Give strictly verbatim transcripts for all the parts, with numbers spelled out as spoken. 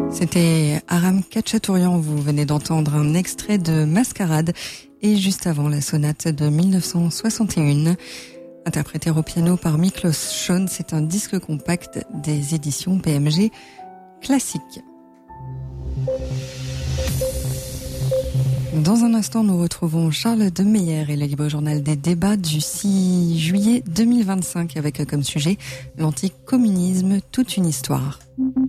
C'était Aram Khachaturian, vous venez d'entendre un extrait de Mascarade et juste avant la sonate de mille neuf cent soixante et un. Interprété au piano par Miklos Schon, c'est un disque compact des éditions B M G Classique. Dans un instant, nous retrouvons Charles Demeyer et le Libre Journal des débats du six juillet deux mille vingt-cinq avec comme sujet l'anticommunisme, toute une histoire.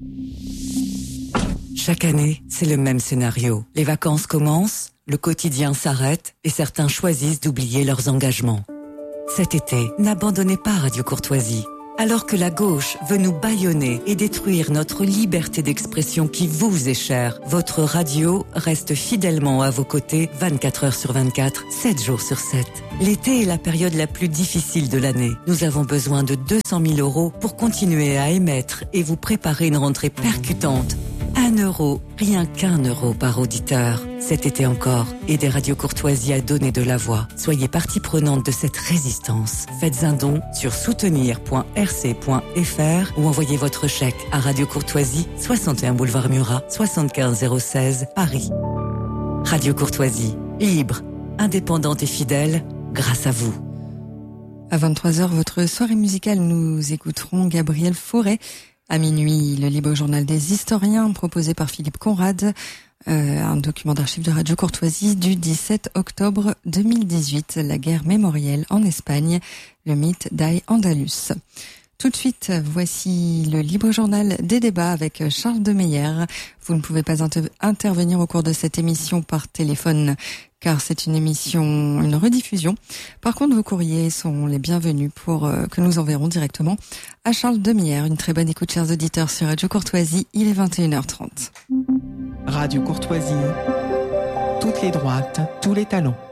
Chaque année, c'est le même scénario. Les vacances commencent, le quotidien s'arrête et certains choisissent d'oublier leurs engagements. Cet été, n'abandonnez pas Radio Courtoisie. Alors que la gauche veut nous bâillonner et détruire notre liberté d'expression qui vous est chère, votre radio reste fidèlement à vos côtés vingt-quatre heures sur vingt-quatre, sept jours sur sept. L'été est la période la plus difficile de l'année. Nous avons besoin de deux cent mille euros pour continuer à émettre et vous préparer une rentrée percutante. Un euro, rien qu'un euro par auditeur. Cet été encore, aidez Radio Courtoisie à donner de la voix. Soyez partie prenante de cette résistance. Faites un don sur soutenir point r c point f r ou envoyez votre chèque à Radio Courtoisie, soixante et un boulevard Murat, soixante-quinze zéro seize, Paris. Radio Courtoisie, libre, indépendante et fidèle, grâce à vous. À vingt-trois heures, votre soirée musicale, nous écouterons Gabriel Fauré. À minuit, le Libre Journal des historiens proposé par Philippe Conrad, euh, un document d'archives de Radio Courtoisie du dix-sept octobre deux mille dix-huit, la guerre mémorielle en Espagne, le mythe d'Al-Andalus. Tout de suite, voici le Libre Journal des débats avec Charles Demeyer. Vous ne pouvez pas inter- intervenir au cours de cette émission par téléphone, car c'est une émission, une rediffusion. Par contre, vos courriers sont les bienvenus pour euh, que nous enverrons directement à Charles Demeyer. Une très bonne écoute, chers auditeurs, sur Radio Courtoisie. Il est vingt et une heures trente. Radio Courtoisie, toutes les droites, tous les talents.